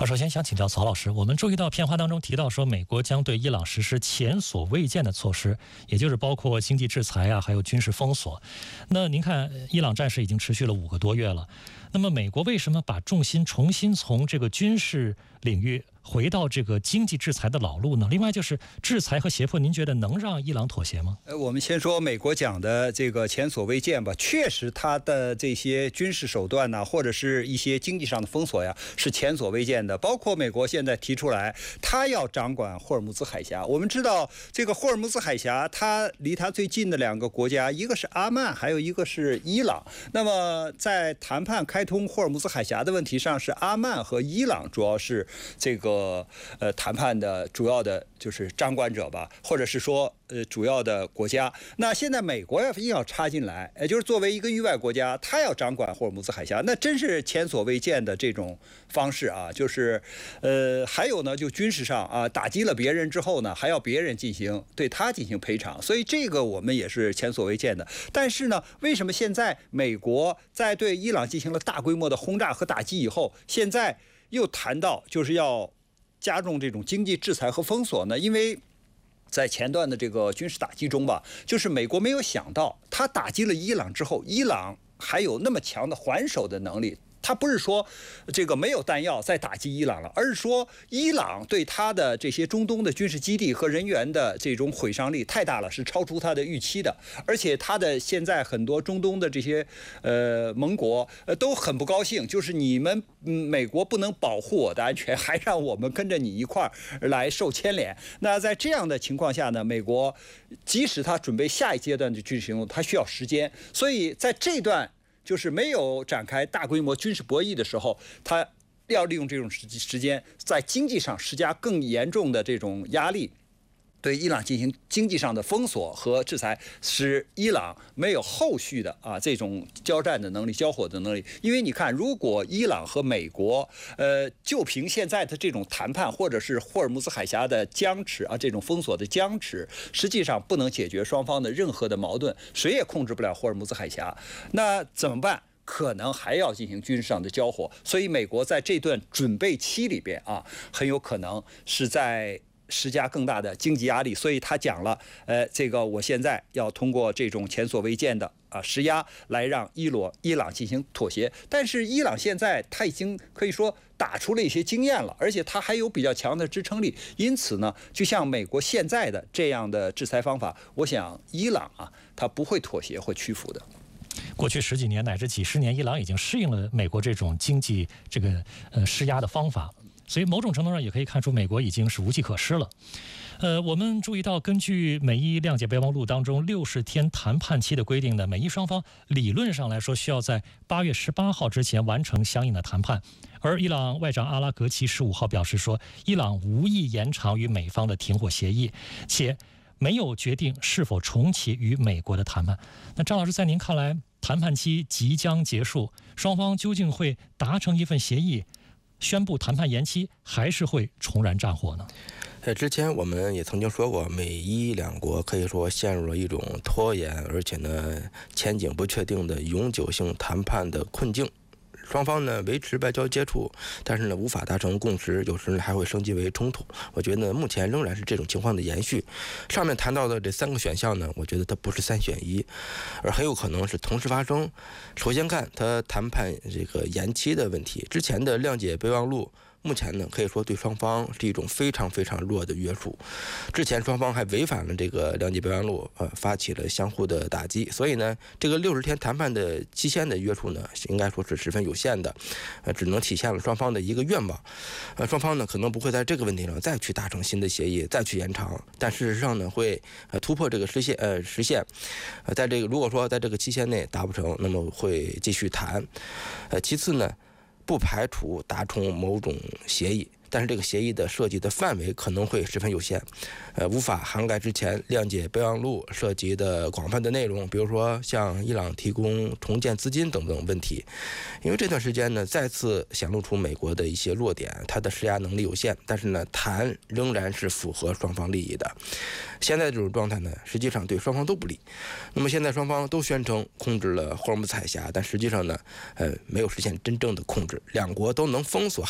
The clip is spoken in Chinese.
首先想请教曹老师，我们注意到片花当中提到说，美国将对伊朗实施前所未见的措施，也就是包括经济制裁啊，还有军事封锁。那您看，伊朗战事已经持续了5个多月了，那么美国为什么把重心重新从这个军事领域回到这个经济制裁的老路呢？另外就是制裁和胁迫，您觉得能让伊朗妥协吗？ 我们先说美国讲的这个前所未见吧，确实它的这些军事手段呢，或者是一些经济上的封锁呀，是前所未见的。包括美国现在提出来，它要掌管霍尔木兹海峡。我们知道这个霍尔木兹海峡，它离它最近的2个国家，一个是阿曼，还有一个是伊朗。那么在谈判开通霍尔木兹海峡的问题上，是阿曼和伊朗主要是这个谈判的主要的就是掌管者吧，或者是说主要的国家。那现在美国硬要插进来，也就是作为一个域外国家，他要掌管霍尔木兹海峡，那真是前所未见的这种方式啊！就是还有呢，就军事上啊，打击了别人之后呢，还要别人对他进行赔偿，所以这个我们也是前所未见的。但是呢，为什么现在美国在对伊朗进行了大规模的轰炸和打击以后，现在又谈到就是要加重这种经济制裁和封锁呢？因为在前段的这个军事打击中吧，就是美国没有想到，他打击了伊朗之后，伊朗还有那么强的还手的能力。他不是说这个没有弹药再打击伊朗了，而是说伊朗对他的这些中东的军事基地和人员的这种毁伤力太大了，是超出他的预期的。而且他的现在很多中东的这些盟国都很不高兴，就是你们美国不能保护我的安全，还让我们跟着你一块儿来受牵连。那在这样的情况下呢，美国即使他准备下一阶段的军事行动，他需要时间，所以在这段就是没有展开大规模军事博弈的时候，他要利用这种时间，在经济上施加更严重的这种压力，对伊朗进行经济上的封锁和制裁，使伊朗没有后续的这种交战的能力、交火的能力。因为你看，如果伊朗和美国就凭现在的这种谈判，或者是霍尔木兹海峡的僵持这种封锁的僵持，实际上不能解决双方的任何的矛盾，谁也控制不了霍尔木兹海峡。那怎么办？可能还要进行军事上的交火。所以美国在这段准备期里边很有可能是在施加更大的经济压力，所以他讲了，这个我现在要通过这种前所未见的施压来让伊朗进行妥协。但是伊朗现在他已经可以说打出了一些经验了，而且他还有比较强的支撑力，因此呢，就像美国现在的这样的制裁方法，我想伊朗他不会妥协或屈服的。 过去10几年乃至几十年，伊朗已经适应了美国这种经济施压的方法。所以某种程度上也可以看出，美国已经是无计可施了。我们注意到，根据美伊谅解备忘录当中60天谈判期的规定呢，美伊双方理论上来说需要在8月18号之前完成相应的谈判。而伊朗外长阿拉格齐15号表示说，伊朗无意延长与美方的停火协议，且没有决定是否重启与美国的谈判。那张老师，在您看来，谈判期即将结束，双方究竟会达成一份协议，宣布谈判延期，还是会重燃战火呢？ 之前我们也曾经说过，美伊两国可以说陷入了一种拖延，而且呢前景不确定的永久性谈判的困境。双方呢维持外交接触，但是呢无法达成共识，有时呢还会升级为冲突。我觉得目前仍然是这种情况的延续。上面谈到的这3个选项呢，我觉得它不是3选1，而很有可能是同时发生。首先看它谈判这个延期的问题，之前的谅解备忘录目前呢，可以说对双方是一种非常非常弱的约束。之前双方还违反了这个谅解备忘录，发起了相互的打击。所以呢，这个60天谈判的期限的约束呢，应该说是十分有限的，只能体现了双方的一个愿望。双方呢可能不会在这个问题上再去达成新的协议，再去延长，但事实上呢会突破这个实现。在这个如果说在这个期限内达不成，那么会继续谈。其次呢，不排除达成某种协议，但是这个协议的涉及的范围可能会十分有限，无法涵盖之前谅解备忘录涉及的广泛的内容，比如说向伊朗提供重建资金等等问题。因为这段时间呢，再次显露出美国的一些弱点，它的施压能力有限，但是呢，谈仍然是符合双方利益的。现在这种状态呢，实际上对双方都不利。那么现在双方都宣称控制了霍尔木兹海峡，但实际上呢，没有实现真正的控制，两国都能封锁